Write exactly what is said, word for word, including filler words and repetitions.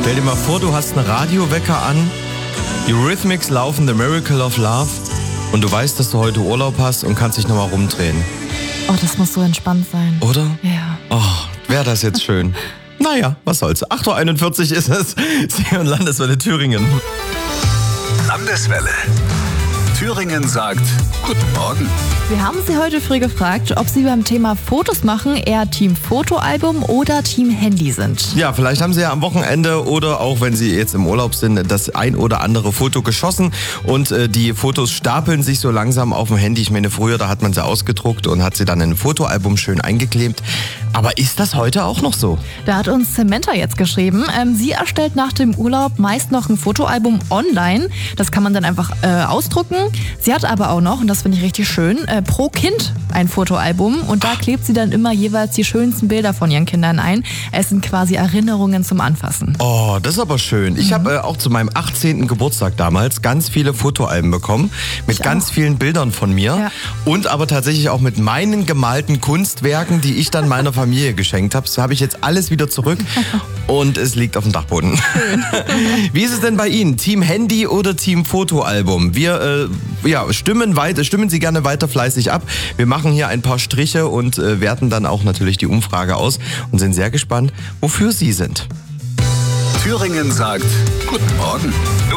Stell dir mal vor, du hast einen Radiowecker an, die Eurythmics laufen The Miracle of Love und du weißt, dass du heute Urlaub hast und kannst dich nochmal rumdrehen. Oh, das muss so entspannt sein. Oder? Ja. Oh, wäre das jetzt schön. Naja, was soll's. acht Uhr einundvierzig ist es. Sie und Landeswelle Thüringen. Landeswelle. Thüringen sagt Guten Morgen. Wir haben Sie heute früh gefragt, ob Sie beim Thema Fotos machen eher Team Fotoalbum oder Team Handy sind. Ja, vielleicht haben Sie ja am Wochenende oder auch wenn Sie jetzt im Urlaub sind, das ein oder andere Foto geschossen und äh, die Fotos stapeln sich so langsam auf dem Handy. Ich meine, früher, da hat man sie ausgedruckt und hat sie dann in ein Fotoalbum schön eingeklebt. Aber ist das heute auch noch so? Da hat uns Samantha jetzt geschrieben, ähm, sie erstellt nach dem Urlaub meist noch ein Fotoalbum online. Das kann man dann einfach äh, ausdrucken. Sie hat aber auch noch, und das finde ich richtig schön, äh, pro Kind ein Fotoalbum und da klebt sie dann immer jeweils die schönsten Bilder von ihren Kindern ein. Es sind quasi Erinnerungen zum Anfassen. Oh, das ist aber schön. Ich mhm. habe äh, auch zu meinem achtzehnten Geburtstag damals ganz viele Fotoalben bekommen mit ich ganz auch. vielen Bildern von mir ja. und aber tatsächlich auch mit meinen gemalten Kunstwerken, die ich dann meiner Familie geschenkt habe. Das habe ich jetzt alles wieder zurück und es liegt auf dem Dachboden. Schön. Wie ist es denn bei Ihnen? Team Handy oder Team Fotoalbum? Wir äh, ja, stimmen, weiter, stimmen Sie gerne weiter fleißig ab. Wir machen hier ein paar Striche und äh, werten dann auch natürlich die Umfrage aus und sind sehr gespannt, wofür Sie sind. Thüringen sagt Guten Morgen.